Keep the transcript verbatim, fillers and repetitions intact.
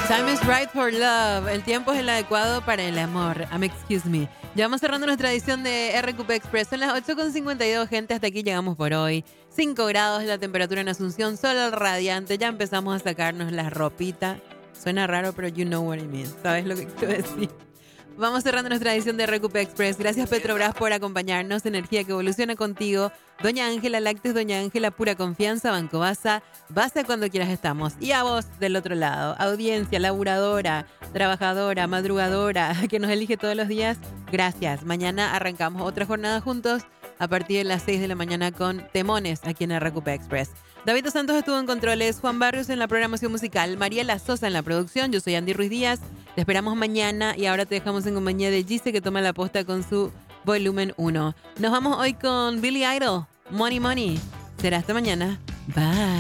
Time is right for love. El tiempo es el adecuado para el amor. Um, excuse me. Ya vamos cerrando nuestra edición de R Q P Express. Son las ocho con cincuenta y dos, gente. Hasta aquí llegamos por hoy. cinco grados la temperatura en Asunción. Sol radiante. Ya empezamos a sacarnos la ropita. Suena raro, pero you know what I mean. ¿Sabes lo que quiero decir? Vamos cerrando nuestra edición de R Q P Express. Gracias, Petrobras, por acompañarnos. Energía que evoluciona contigo. Doña Ángela Lácteos, Doña Ángela, pura confianza. Banco Baza, Baza cuando quieras estamos. Y a vos del otro lado, audiencia, laburadora, trabajadora, madrugadora, que nos elige todos los días. Gracias. Mañana arrancamos otra jornada juntos a partir de las seis de la mañana con Temones aquí en R Q P Express. David Dos Santos estuvo en controles, Juan Barrios en la programación musical, Mariela Sosa en la producción, yo soy Andy Ruiz Díaz. Te esperamos mañana y ahora te dejamos en compañía de Gise, que toma la posta con su volumen uno. Nos vamos hoy con Billy Idol, Money Money. Será hasta mañana. Bye.